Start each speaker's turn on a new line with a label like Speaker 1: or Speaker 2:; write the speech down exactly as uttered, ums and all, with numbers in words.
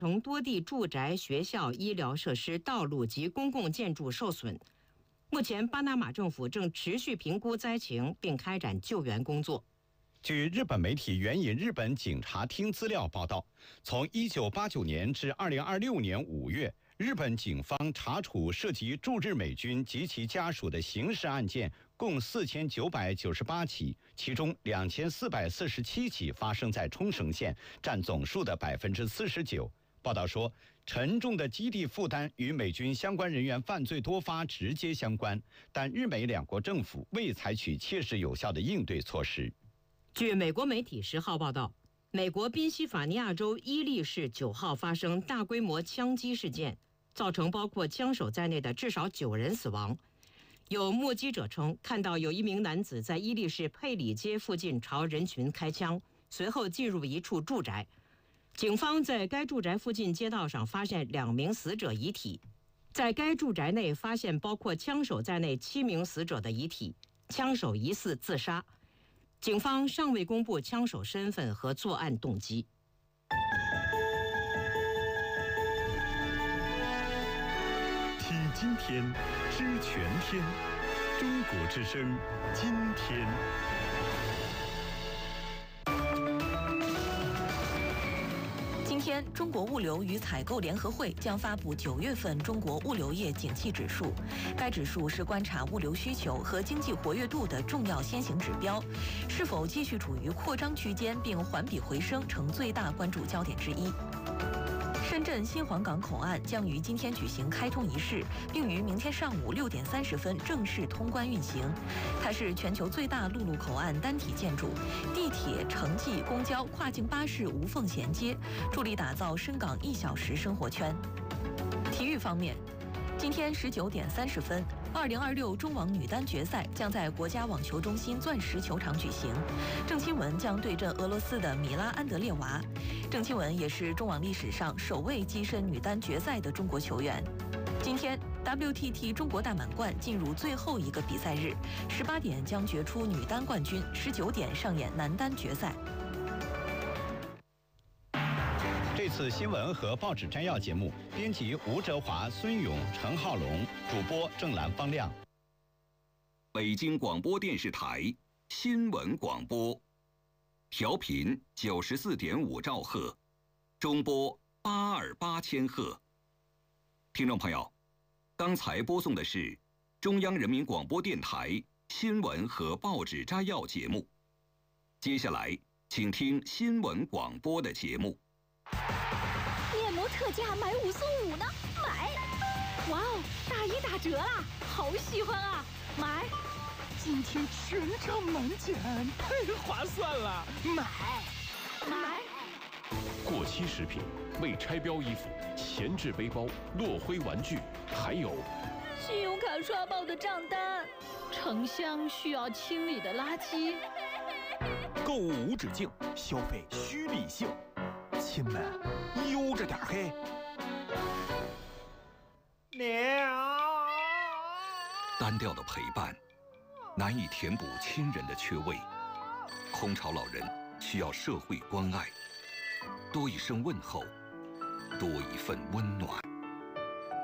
Speaker 1: 成多地住宅、学校、医疗设施、道路及公共建筑受损。目前，巴拿马政府正持续评估灾情，并开展救援工作。
Speaker 2: 据日本媒体援引日本警察厅资料报道，从一九八九年至二零二六年五月，日本警方查处涉及驻日美军及其家属的刑事案件共四千九百九十八起，其中两千四百四十七起发生在冲绳县，占总数的百分之四十九。报道说，沉重的基地负担与美军相关人员犯罪多发直接相关，但日美两国政府未采取切实有效的应对措施。
Speaker 1: 据美国媒体十号报道，美国宾夕法尼亚州伊利市九号发生大规模枪击事件，造成包括枪手在内的至少九人死亡。有目击者称，看到有一名男子在伊利市佩里街附近朝人群开枪，随后进入一处住宅。警方在该住宅附近街道上发现两名死者遗体，在该住宅内发现包括枪手在内七名死者的遗体，枪手疑似自杀。警方尚未公布枪手身份和作案动机。
Speaker 3: 听今天，知全天，中国之声，今天。
Speaker 4: 今天，中国物流与采购联合会将发布九月份中国物流业景气指数。该指数是观察物流需求和经济活跃度的重要先行指标，是否继续处于扩张区间并环比回升，成最大关注焦点之一。深圳新皇岗口岸将于今天举行开通仪式，并于明天上午六点三十分正式通关运行。它是全球最大陆路口岸单体建筑，地铁、城际、公交、跨境巴士无缝衔接，助力打造深港一小时生活圈。体育方面，今天十九点三十分，二零二六中网女单决赛将在国家网球中心钻石球场举行，郑钦文将对阵俄罗斯的米拉安德烈娃。郑钦文也是中网历史上首位跻身女单决赛的中国球员。今天 W T T 中国大满贯进入最后一个比赛日，十八点将决出女单冠军，十九点上演男单决赛。
Speaker 2: 这次新闻和报纸摘要节目，编辑吴哲华、孙勇、陈浩龙，主播郑兰、方亮。
Speaker 5: 北京广播电视台新闻广播，调频九十四点五兆赫，中波八二八千赫。听众朋友，刚才播送的是中央人民广播电台新闻和报纸摘要节目。接下来，请听新闻广播的节目。
Speaker 6: 面膜特价买五送五呢，买！哇哦，大一打折啦，好喜欢啊，买！
Speaker 7: 今天全场满减，太划算了，买！
Speaker 6: 买！
Speaker 8: 过期食品、未拆标衣服、闲置背包、落灰玩具，还有
Speaker 6: 信用卡刷爆的账单，成箱需要清理的垃圾。
Speaker 7: 购物无止境，消费需理性。亲们，悠着点嘿！
Speaker 5: 娘，单调的陪伴，难以填补亲人的缺位。空巢老人需要社会关爱，多一声问候，多一份温暖。